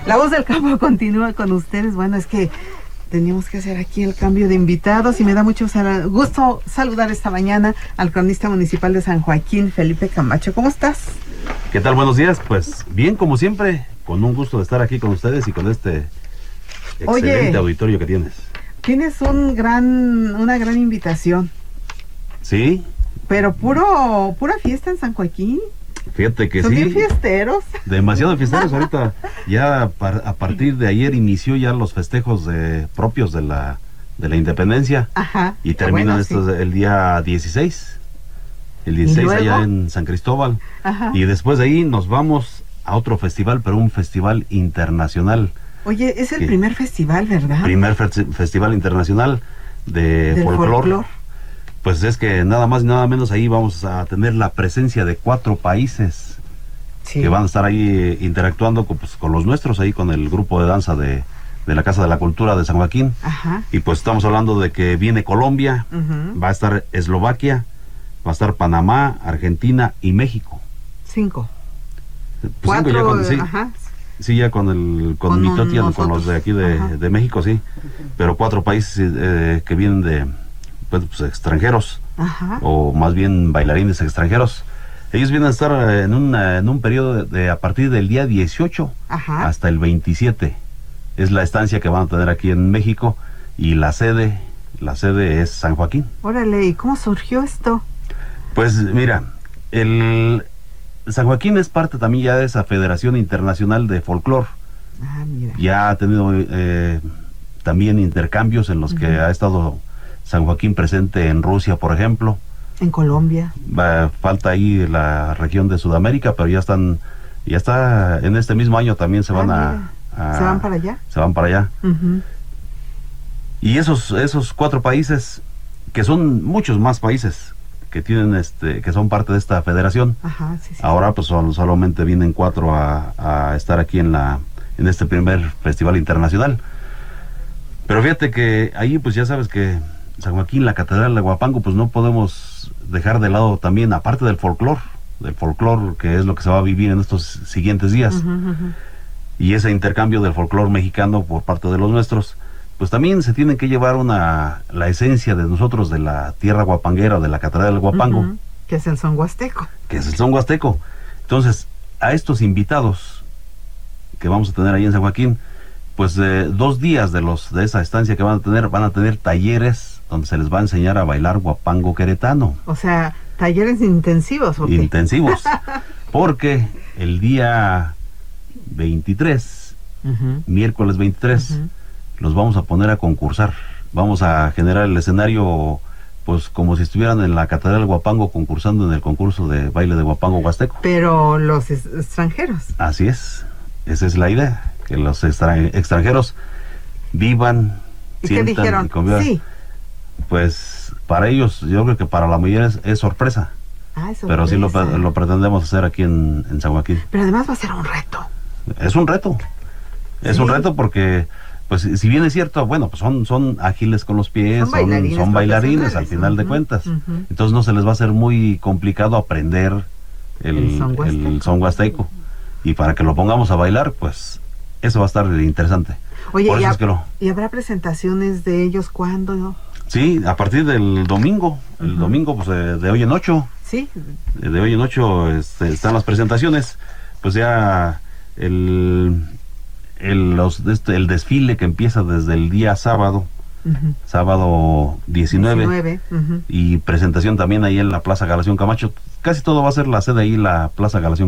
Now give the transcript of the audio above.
La Voz del Campo continúa con ustedes. Bueno, es que teníamos que hacer aquí el cambio de invitados y me da mucho gusto saludar esta mañana al cronista municipal de San Joaquín, Felipe Camacho. ¿Cómo estás? ¿Qué tal? Buenos días. Pues bien, como siempre, con un gusto de estar aquí con ustedes y con este excelente auditorio que tienes. Tienes una gran invitación. ¿Sí? Pero pura fiesta en San Joaquín. Fíjate que ¿Son sí. bien fiesteros? Demasiado fiesteros. Ahorita ya a partir de ayer inició ya los festejos propios de la independencia. Ajá. Y terminan Bueno, sí. el día 16. El 16 allá en San Cristóbal. Ajá. Y después de ahí nos vamos a otro festival, pero un festival internacional. Oye, es el primer festival, ¿verdad? Primer festival internacional de folclore. Pues es que nada más y nada menos ahí vamos a tener la presencia de 4 países que van a estar ahí interactuando con los nuestros, ahí con el grupo de danza de la Casa de la Cultura de San Joaquín. Ajá. Y pues estamos hablando de que viene Colombia, va a estar Eslovaquia, va a estar Panamá, Argentina y México. 5. Pues 4, ya con, sí, ajá. Sí, ya con Mitotian, con los de aquí de México, sí. Pero 4 países que vienen de pues, extranjeros, Ajá. o más bien bailarines extranjeros. Ellos vienen a estar en un periodo de a partir del día 18 Ajá. hasta el 27. Es la estancia que van a tener aquí en México y la sede es San Joaquín. Órale, ¿y cómo surgió esto? Pues mira, San Joaquín es parte también ya de esa Federación Internacional de Folclore. Ah, mira. Ya ha tenido también intercambios en los que ha estado San Joaquín presente en Rusia, por ejemplo. En Colombia. Falta ahí la región de Sudamérica, pero ya está en este mismo año también se van ¿Se van para allá? Se van para allá. Uh-huh. Y esos 4 países, que son muchos más países que tienen que son parte de esta federación. Ajá, sí. Ahora pues solamente vienen 4 a estar aquí en este primer festival internacional. Pero fíjate que ahí pues ya sabes que San Joaquín, la Catedral de Huapango, pues no podemos dejar de lado también, aparte del folclore que es lo que se va a vivir en estos siguientes días. Uh-huh. Y ese intercambio del folclore mexicano por parte de los nuestros, pues también se tiene que llevar la esencia de nosotros, de la tierra huapanguera, de la Catedral del Huapango. Uh-huh. Que es el son huasteco. Entonces, a estos invitados que vamos a tener ahí en San Joaquín, pues 2 días de esa estancia que van a tener talleres donde se les va a enseñar a bailar huapango queretano. O sea, talleres intensivos, ¿o qué? Intensivos. Porque el día 23, miércoles 23, los vamos a poner a concursar. Vamos a generar el escenario, pues como si estuvieran en la Catedral del Huapango concursando en el concurso de baile de huapango huasteco. Pero los extranjeros. Así es, esa es la idea, que los extranjeros vivan, ¿Y sientan qué dijeron? Y convivan. Sí. Pues para ellos, yo creo que para la mayoría es sorpresa. Ah, es sorpresa. Pero sí lo pretendemos hacer aquí en San Joaquín. Pero además va a ser un reto. Es un reto. Es un reto porque, pues, si bien es cierto, bueno, pues son ágiles con los pies, son bailarines al final de cuentas. Entonces no se les va a hacer muy complicado aprender el son huasteco. Y para que lo pongamos a bailar, pues, eso va a estar interesante. Oye, ¿y habrá presentaciones de ellos cuándo? Sí, a partir del domingo. El domingo, pues, de hoy en 8. Sí. De hoy en 8 están las presentaciones. Pues ya el desfile que empieza desde el día sábado, sábado 19, y presentación también ahí en la Plaza Galación Camacho. Casi todo va a ser la sede ahí, la Plaza Galación